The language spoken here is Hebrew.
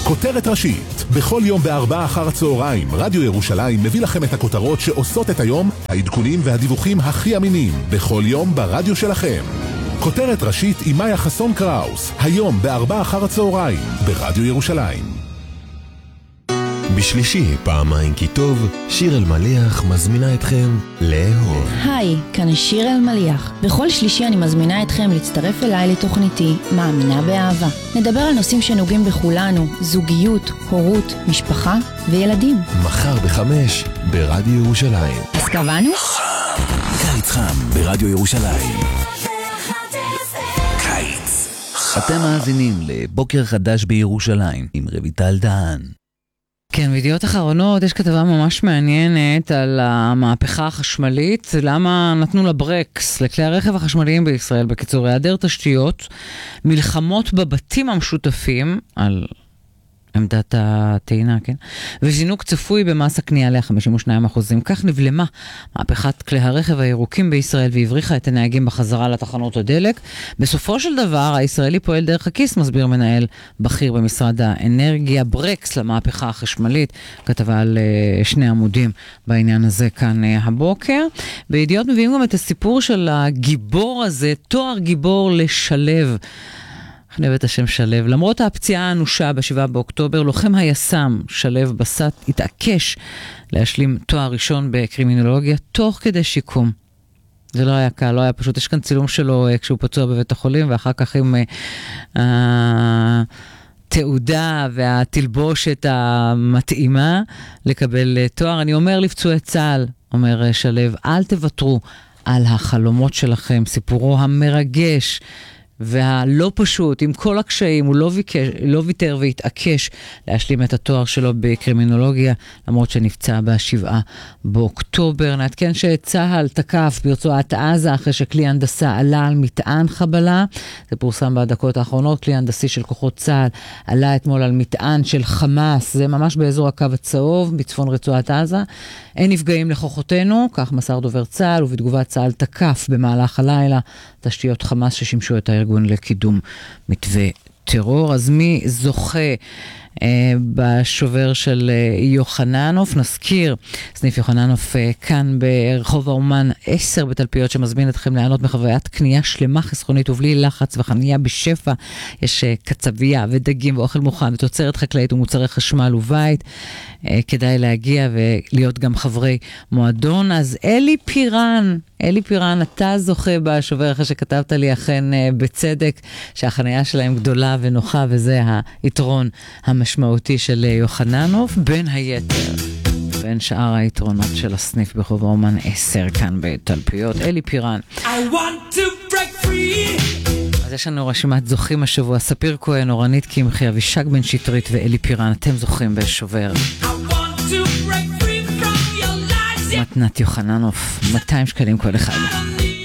כותרת ראשית. בכל יום ב4 אחר הצהריים, רדיו ירושלים מביא לכם את הכותרות שעושות את היום, העדכונים והדיווחים הכי אמינים, בכל יום ברדיו שלכם. כותרת ראשית עם מאיה חסון קראוס, היום ב4 אחר הצהריים, ברדיו ירושלים. בשלישי, פעמיים כי טוב, שיר אלמליח מזמינה אתכם לאהוב. היי, כאן שיר אלמליח. בכל שלישי אני מזמינה אתכם להצטרף אליי לתוכניתי מאמינה באהבה. נדבר על נושאים שנוגעים בכולנו, זוגיות, הורות, משפחה וילדים. מחר ב5 ברדיו ירושלים. אז קבענו? קיץ חם ברדיו ירושלים. קיץ. אתם מאזינים לבוקר חדש בירושלים עם רויטל דהן. כן, בידיעות אחרונות יש כתבה ממש מעניינת על המהפכה החשמלית, למה נתנו לה ברקס לכלי הרכב החשמליים בישראל, בקיצור, היעדר תשתיות, מלחמות בבתים המשותפים על עמדת הטעינה, כן? וזינוק צפוי במס הקנייה ל-52%. כך נבלמה מהפכת כלי הרכב הירוקים בישראל והבריחה את הנהגים בחזרה לתחנות הדלק. בסופו של דבר, הישראלי פועל דרך הכיס, מסביר מנהל בכיר במשרד האנרגיה, ברקס למהפכה החשמלית. כתבה על 2 עמודים בעניין הזה כאן הבוקר. בידיעות מביאים גם את הסיפור של הגיבור הזה, תואר גיבור לשלב. חנבת השם שלב. למרות הפציעה האנושה ב7 באוקטובר, לוחם היס"מ שלב בסט התעקש להשלים תואר ראשון בקרימינולוגיה תוך כדי שיקום. זה לא היה קל, לא היה פשוט. יש כאן צילום שלו כשהוא פצוע בבית החולים, ואחר כך עם התעודה והתלבושת המתאימה לקבל תואר. אני אומר לפצועי צה"ל, אומר שלב, אל תוותרו על החלומות שלכם. סיפורו המרגש והלא פשוט, עם כל הקשיים, הוא לא ויתר והתעקש להשלים את התואר שלו בקרימינולוגיה, למרות שנפצע ב7 באוקטובר. נעדכן שצה"ל תקף ברצועת עזה אחרי שכלי הנדסה עלה על מטען חבלה. זה פורסם בדקות האחרונות. כלי הנדסי של כוחות צה"ל עלה אתמול על מטען של חמאס, זה ממש באזור הקו הצהוב, בצפון רצועת עזה. אין נפגעים לכוחותינו, כך מסר דובר צה"ל, ובתגובת צה"ל תקף במהלך הלילה תשתיות חמאס ששימשו את הארגון לקידום מתווה טרור. אז מי זוכה בשובר של יוחננוף? נזכיר, סניף יוחננוף כאן ברחוב האומן 10 בתלפיות, שמזמין אתכם ליהנות מחוויית קנייה שלמה, חסכונית ובלי לחץ, וחניה בשפע. יש קצבייה ודגים ואוכל מוכן ותוצרת חקלאית ומוצרי חשמל ובית. כדאי להגיע ולהיות גם חברי מועדון. אז אלי פירן, אתה זוכה בשובר אחרי שכתבת לי אכן בצדק שהחניה שלהם גדולה ונוחה, וזה היתרון המשמעותי של יוחננוף, בין היתר, בין שאר היתרונות של הסניף ברחוב האומן 10 כאן בתלפיות. אלי פירן. אז יש לנו רשימת זוכים השבוע: ספיר כהן, אורנית קמחי, אבישג בן שטרית ואלי פירן. אתם זוכים בשובר מתנת יוחננוף, 200 שקלים כל אחד.